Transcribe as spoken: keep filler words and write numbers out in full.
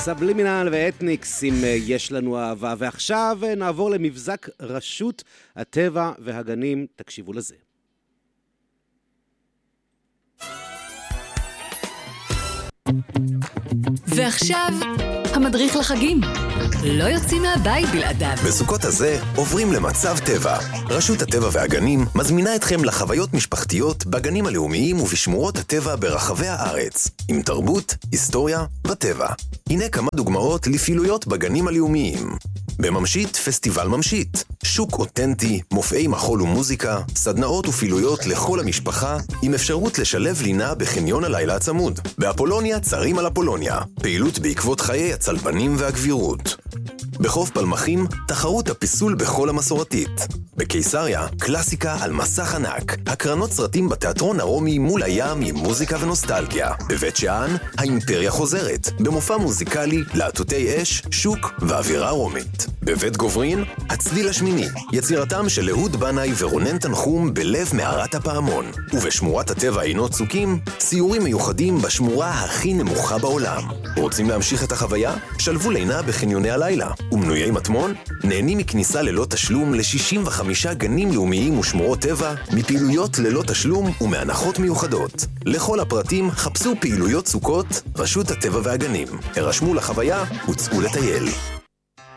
סבלימינל ואתניקס עם יש לנו אהבה, ועכשיו נעבור למבזק רשות הטבע והגנים, תקשיבו לזה. ועכשיו המדריך לחגים. לא יוצאים מהבית בלעדיו. בסוכות הזה עוברים למצב טבע. רשות הטבע והגנים מזמינה אתכם לחוויות משפחתיות בגנים הלאומיים ובשמורות הטבע ברחבי הארץ, עם תרבות, היסטוריה וטבע. הנה כמה דוגמאות לפעילויות בגנים הלאומיים. בממשית, פסטיבל ממשית, שוק אותנטי, מופעי מחול ומוזיקה, סדנאות ופעילויות לכל המשפחה, עם אפשרות לשלב לינה בחניון הלילה הצמוד. באפולוניה, צרים על אפולוניה, פעילות בעקבות חיי הצלבנים והגבירות. בחוף פלמחים, תחרות הפיסול בכל המסורתית. בקיסריה, קלאסיקה על מסך ענק, הקרנות סרטים בתיאטרון הרומי מול הים עם מוזיקה ונוסטלגיה. בבית שאן, האימפריה חוזרת, במופע מוזיקלי, להטוטי אש, שוק ואווירה רומית. בבית גוברין, הצליל השמיני, יצירתם של אהוד בנאי ורונן תנחום בלב מערת הפעמון. ובשמורת הטבע עינות צוקים, ציורים מיוחדים בשמורה הכי נמוכה בעולם. רוצים להמשיך את החוויה? שלבו לינה בחניוני הלילה. ומנויי מטמון נהנים מכניסה ללא תשלום ל-שישים וחמישה גנים לאומיים ושמורות טבע, מפעילויות ללא תשלום ומהנחות מיוחדות. לכל הפרטים חפשו פעילויות סוכות, רשות הטבע והגנים. הרשמו לחוויה וצאו לטייל.